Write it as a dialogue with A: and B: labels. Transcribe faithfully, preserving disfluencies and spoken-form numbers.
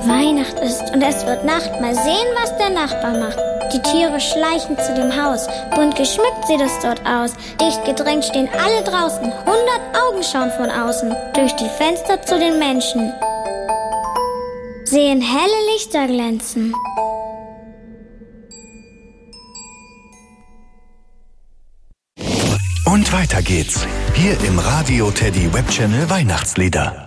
A: Weihnacht ist und es wird Nacht. Mal sehen, was der Nachbar macht. Die Tiere schleichen zu dem Haus. Bunt geschmückt sieht es dort aus. Dicht gedrängt stehen alle draußen. Hundert Augen schauen von außen durch die Fenster zu den Menschen. Sehen helle Lichter glänzen.
B: Und weiter geht's. Hier im Radio Teddy Webchannel Weihnachtslieder.